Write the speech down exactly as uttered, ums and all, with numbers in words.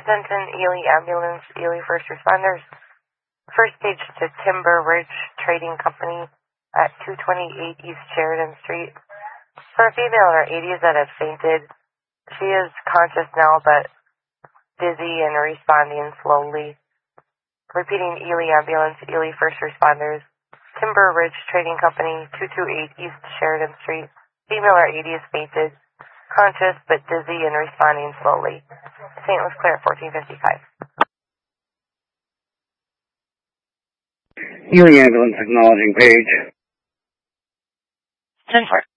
Attention Ely Ambulance, Ely First Responders. First stage to Timber Ridge Trading Company at two twenty-eight East Sheridan Street. For a female in her eighties that had fainted, she is conscious now but dizzy and responding slowly. Repeating, Ely Ambulance, Ely First Responders. Timber Ridge Trading Company, two twenty-eight East Sheridan Street. Female in her eighties fainted, conscious but dizzy and responding slowly. Saint Louis Clear, fourteen fifty-five. Ely Ambulance acknowledging page. ten four.